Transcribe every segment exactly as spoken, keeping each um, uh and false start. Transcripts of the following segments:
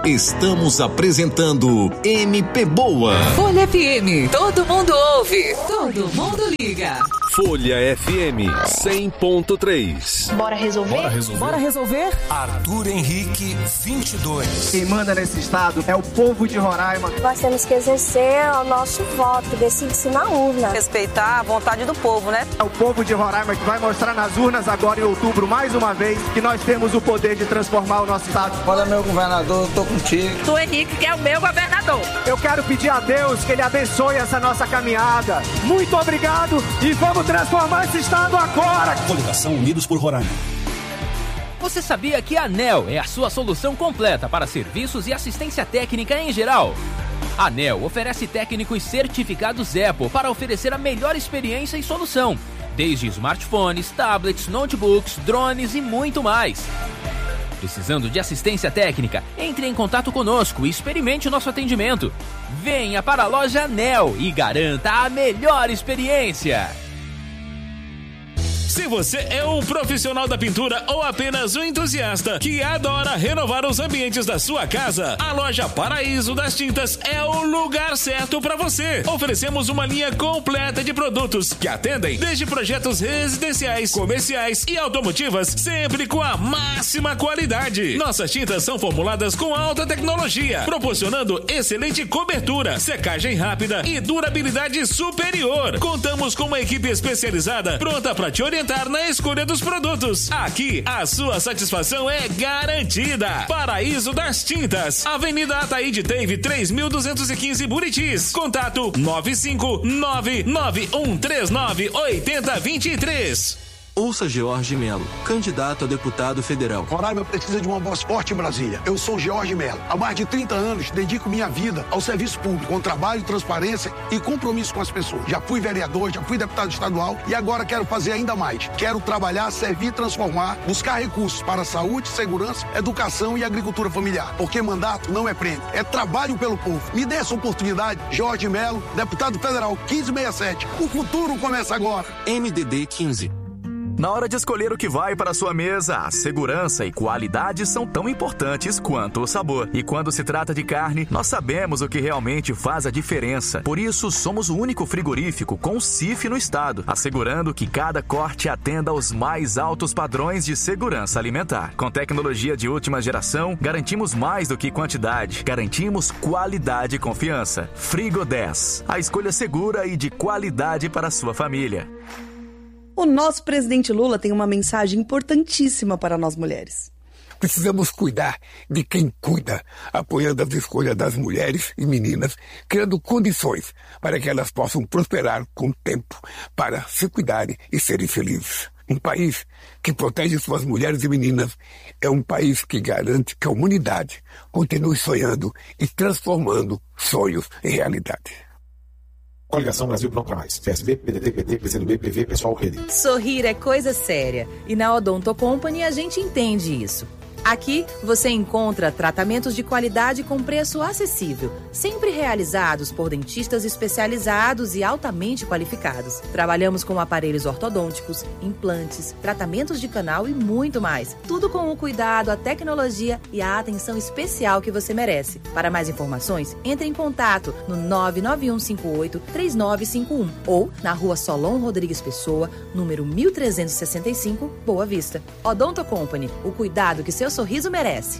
Estamos apresentando M P Boa. Folha F M, todo mundo ouve, todo mundo liga. Folha F M cem ponto três. Bora resolver? Bora resolver? Bora resolver? Arthur Henrique, vinte e dois. Quem manda nesse estado é o povo de Roraima. Nós temos que exercer o nosso voto, decide-se na urna. Respeitar a vontade do povo, né? É o povo de Roraima que vai mostrar nas urnas agora em outubro, mais uma vez, que nós temos o poder de transformar o nosso estado. Olha, meu governador, eu tô contigo. Arthur Henrique, que é o meu governador. Eu quero pedir a Deus que Ele abençoe essa nossa caminhada. Muito obrigado e vamos transformar esse estado agora. Coligação Unidos por Roraima. Você sabia que a ANEEL é a sua solução completa para serviços e assistência técnica em geral? A ANEEL oferece técnicos certificados Apple para oferecer a melhor experiência e solução, desde smartphones, tablets, notebooks, drones e muito mais. Precisando de assistência técnica? Entre em contato conosco e experimente o nosso atendimento. Venha para a loja ANEEL e garanta a melhor experiência. Se você é um profissional da pintura ou apenas um entusiasta que adora renovar os ambientes da sua casa, a loja Paraíso das Tintas é o lugar certo para você. Oferecemos uma linha completa de produtos que atendem desde projetos residenciais, comerciais e automotivas, sempre com a máxima qualidade. Nossas tintas são formuladas com alta tecnologia, proporcionando excelente cobertura, secagem rápida e durabilidade superior. Contamos com uma equipe especializada pronta para te orientar na escolha dos produtos. Aqui, a sua satisfação é garantida. Paraíso das Tintas, Avenida Ataíde Teve, três mil duzentos e quinze, Buritis. Contato nove cinco nove nove um três nove oito zero dois três. Ouça George Melo, candidato a deputado federal. Roraima precisa de uma voz forte em Brasília. Eu sou George Melo. Há mais de trinta anos dedico minha vida ao serviço público, com trabalho, transparência e compromisso com as pessoas. Já fui vereador, já fui deputado estadual e agora quero fazer ainda mais. Quero trabalhar, servir, transformar, buscar recursos para saúde, segurança, educação e agricultura familiar. Porque mandato não é prêmio, é trabalho pelo povo. Me dê essa oportunidade. George Melo, deputado federal quinze sessenta e sete. O futuro começa agora. M D D quinze. Na hora de escolher o que vai para a sua mesa, a segurança e qualidade são tão importantes quanto o sabor. E quando se trata de carne, nós sabemos o que realmente faz a diferença. Por isso, somos o único frigorífico com C I F no estado, assegurando que cada corte atenda aos mais altos padrões de segurança alimentar. Com tecnologia de última geração, garantimos mais do que quantidade. Garantimos qualidade e confiança. Frigo dez, a escolha segura e de qualidade para a sua família. O nosso presidente Lula tem uma mensagem importantíssima para nós mulheres. Precisamos cuidar de quem cuida, apoiando as escolhas das mulheres e meninas, criando condições para que elas possam prosperar com o tempo, para se cuidarem e serem felizes. Um país que protege suas mulheres e meninas é um país que garante que a humanidade continue sonhando e transformando sonhos em realidade. Coligação Brasil Pronto Pra Mais. P S B, P D T, P T, P C do B, P V, Pessoal, Rede. Sorrir é coisa séria. E na Odonto Company a gente entende isso. Aqui você encontra tratamentos de qualidade com preço acessível, sempre realizados por dentistas especializados e altamente qualificados. Trabalhamos com aparelhos ortodônticos, implantes, tratamentos de canal e muito mais. Tudo com o cuidado, a tecnologia e a atenção especial que você merece. Para mais informações, entre em contato no nove nove um cinco oito três nove cinco um ou na rua Solon Rodrigues Pessoa, número mil trezentos e sessenta e cinco, Boa Vista. Odonto Company, o cuidado que seu sorriso merece.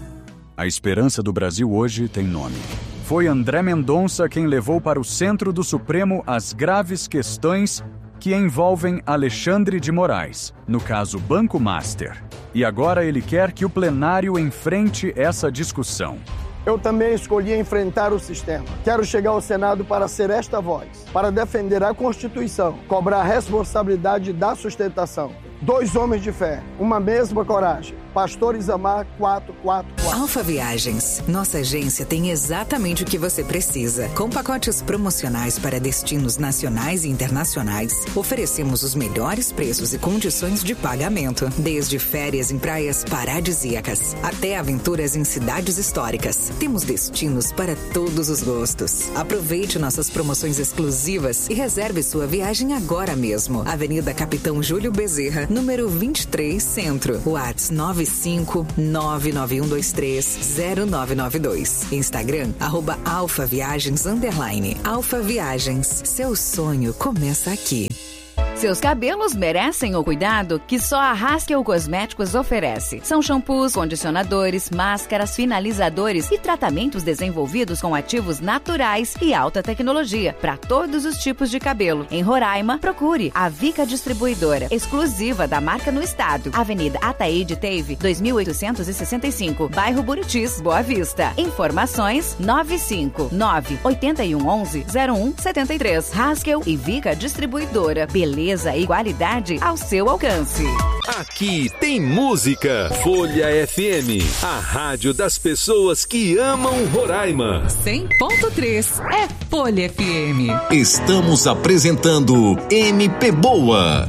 A esperança do Brasil hoje tem nome. Foi André Mendonça quem levou para o centro do Supremo as graves questões que envolvem Alexandre de Moraes, no caso Banco Master. E agora ele quer que o plenário enfrente essa discussão. Eu também escolhi enfrentar o sistema. Quero chegar ao Senado para ser esta voz, para defender a Constituição, cobrar a responsabilidade da sustentação. Dois homens de fé, uma mesma coragem. Pastor Isamar quatrocentos e quarenta e quatro. Alfa Viagens. Nossa agência tem exatamente o que você precisa. Com pacotes promocionais para destinos nacionais e internacionais, oferecemos os melhores preços e condições de pagamento. Desde férias em praias paradisíacas até aventuras em cidades históricas. Temos destinos para todos os gostos. Aproveite nossas promoções exclusivas e reserve sua viagem agora mesmo. Avenida Capitão Júlio Bezerra, número vinte e três Centro. WhatsApp nove cinco nove nove um dois três zero nove nove dois. Instagram, arroba Alfa Viagens Underline. Alfa Viagens, seu sonho começa aqui. Seus cabelos merecem o cuidado que só a Haskell Cosméticos oferece. São shampoos, condicionadores, máscaras, finalizadores e tratamentos desenvolvidos com ativos naturais e alta tecnologia para todos os tipos de cabelo. Em Roraima, procure a Vica Distribuidora, exclusiva da marca no estado. Avenida Ataíde Teve, dois mil oitocentos e sessenta e cinco, bairro Buritis, Boa Vista. Informações nove cinco nove oito um um um zero um sete três. Haskell e Vica Distribuidora. Beleza e qualidade ao seu alcance. Aqui tem música. Folha F M, a rádio das pessoas que amam Roraima. cem ponto três é Folha F M. Estamos apresentando M P Boa.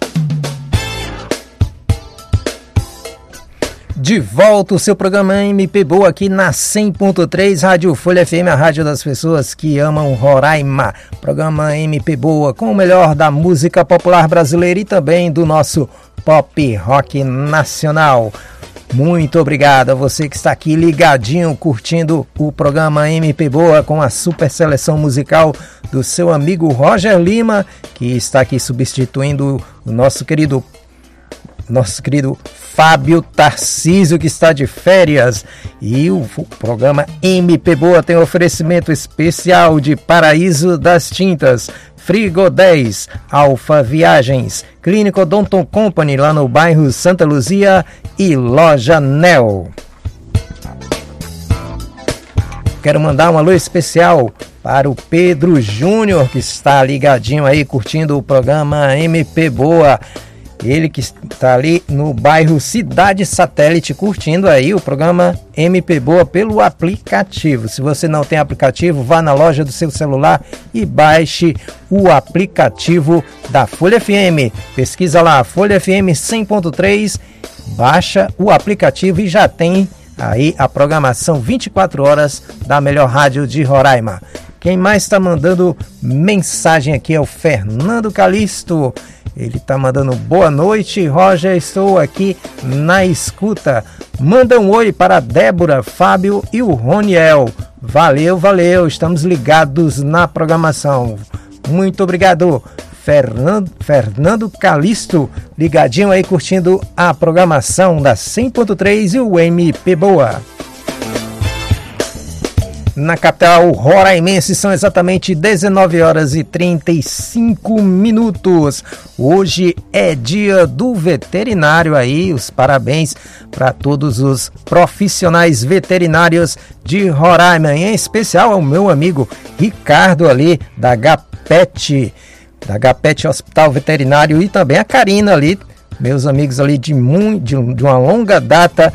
De volta o seu programa M P Boa aqui na cem ponto três, Rádio Folha F M, a rádio das pessoas que amam Roraima. Programa M P Boa com o melhor da música popular brasileira e também do nosso pop rock nacional. Muito obrigado a você que está aqui ligadinho, curtindo o programa M P Boa com a super seleção musical do seu amigo Roger Lima, que está aqui substituindo o nosso querido nosso querido Fábio Tarcísio, que está de férias. E o, o programa M P Boa tem um oferecimento especial de Paraíso das Tintas, Frigo dez, Alfa Viagens, Clínica Odonton Company lá no bairro Santa Luzia e Loja Nel. Quero mandar um alô especial para o Pedro Júnior, que está ligadinho aí curtindo o programa M P Boa. Ele que está ali no bairro Cidade Satélite, curtindo aí o programa M P Boa pelo aplicativo. Se você não tem aplicativo, vá na loja do seu celular e baixe o aplicativo da Folha F M. Pesquisa lá, Folha F M cem ponto três, baixa o aplicativo e já tem aí a programação vinte e quatro horas da melhor rádio de Roraima. Quem mais está mandando mensagem aqui é o Fernando Calixto. Ele está mandando boa noite, Roger, estou aqui na escuta. Manda um oi para a Débora, Fábio e o Roniel. Valeu, valeu, estamos ligados na programação. Muito obrigado, Fernando, Fernando Calixto, ligadinho aí curtindo a programação da cem ponto três e o M P Boa. Na capital roraimense são exatamente dezenove horas e trinta e cinco minutos. Hoje é dia do veterinário aí, os parabéns para todos os profissionais veterinários de Roraima, em especial ao meu amigo Ricardo ali da H P E T, da H P E T Hospital Veterinário, e também a Karina ali, meus amigos ali de, muito, de, de uma longa data.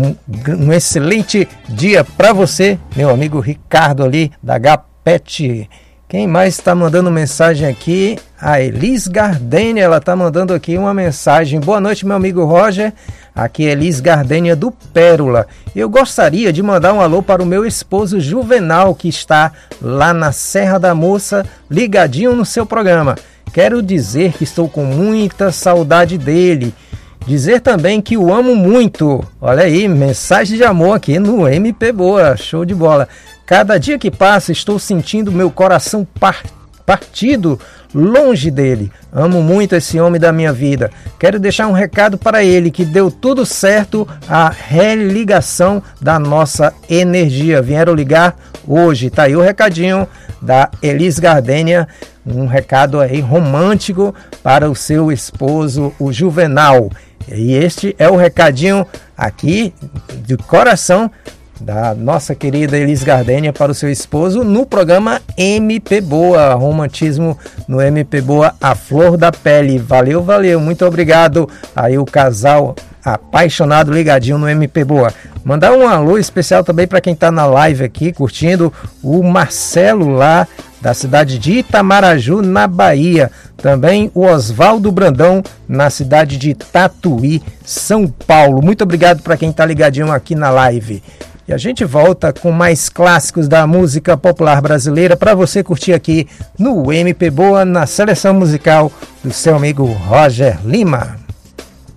Um excelente dia para você, meu amigo Ricardo ali da H P E T. Quem mais está mandando mensagem aqui? A Elis Gardênia, ela está mandando aqui uma mensagem. Boa noite, meu amigo Roger. Aqui é Elis Gardênia do Pérola. Eu gostaria de mandar um alô para o meu esposo Juvenal, que está lá na Serra da Moça, ligadinho no seu programa. Quero dizer que estou com muita saudade dele. Dizer também que o amo muito. Olha aí, mensagem de amor aqui no M P Boa, show de bola. Cada dia que passa estou sentindo meu coração par- partido longe dele. Amo muito esse homem da minha vida. Quero deixar um recado para ele, que deu tudo certo a religação da nossa energia. Vieram ligar hoje, tá aí o recadinho da Elis Gardênia, um recado aí romântico para o seu esposo, o Juvenal. E este é o recadinho aqui de coração da nossa querida Elis Gardênia para o seu esposo no programa M P Boa, romantismo no M P Boa, a flor da pele. Valeu, valeu, muito obrigado aí o casal apaixonado ligadinho no M P Boa. Mandar um alô especial também para quem está na live aqui curtindo, o Marcelo lá da cidade de Itamaraju, na Bahia. Também o Oswaldo Brandão, na cidade de Tatuí, São Paulo. Muito obrigado para quem está ligadinho aqui na live. E a gente volta com mais clássicos da música popular brasileira para você curtir aqui no M P Boa, na seleção musical do seu amigo Roger Lima.